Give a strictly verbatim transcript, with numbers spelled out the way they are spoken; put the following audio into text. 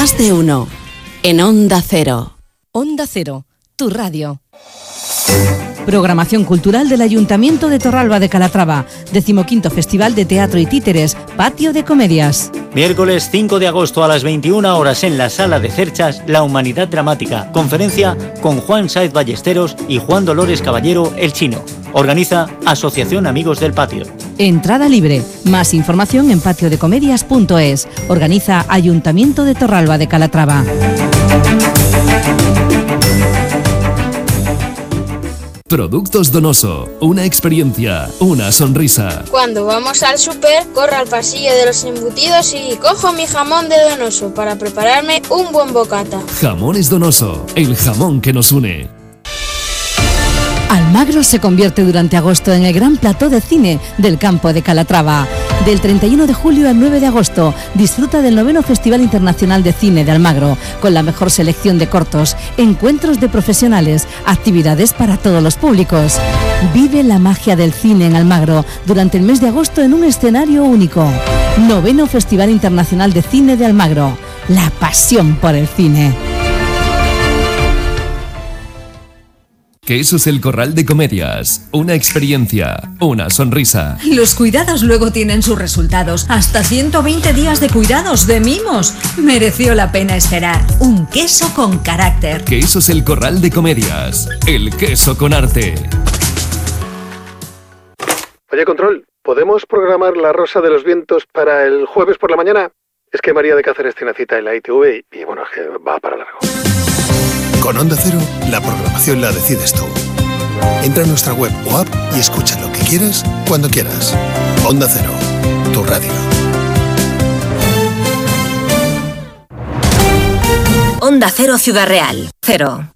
Más de uno. En Onda Cero. Onda Cero, tu radio. Programación cultural del Ayuntamiento de Torralba de Calatrava. Decimoquinto Festival de Teatro y Títeres, Patio de Comedias. Miércoles cinco de agosto a las veintiuna horas en la Sala de Cerchas, La Humanidad Dramática. Conferencia con Juan Sáez Ballesteros y Juan Dolores Caballero, el Chino. Organiza Asociación Amigos del Patio. Entrada libre. Más información en patio de comedias punto es. Organiza Ayuntamiento de Torralba de Calatrava. Productos Donoso, una experiencia, una sonrisa. Cuando vamos al súper, corro al pasillo de los embutidos y cojo mi jamón de Donoso para prepararme un buen bocata. Jamones Donoso, el jamón que nos une. Almagro se convierte durante agosto en el gran plató de cine del campo de Calatrava. Del treinta y uno de julio al nueve de agosto, disfruta del noveno Festival Internacional de Cine de Almagro, con la mejor selección de cortos, encuentros de profesionales, actividades para todos los públicos. Vive la magia del cine en Almagro durante el mes de agosto en un escenario único. Noveno Festival Internacional de Cine de Almagro. La pasión por el cine. Quesos El Corral de Comedias, una experiencia, una sonrisa. Los cuidados luego tienen sus resultados. Hasta ciento veinte días de cuidados, de mimos. Mereció la pena esperar. Un queso con carácter. Quesos El Corral de Comedias, el queso con arte. Oye, Control, ¿podemos programar La Rosa de los Vientos para el jueves por la mañana? Es que María de Cáceres tiene cita en la I T V y, y bueno, es que va para largo. Con Onda Cero, la programación la decides tú. Entra en nuestra web o app y escucha lo que quieras, cuando quieras. Onda Cero, tu radio. Onda Cero Ciudad Real, cero.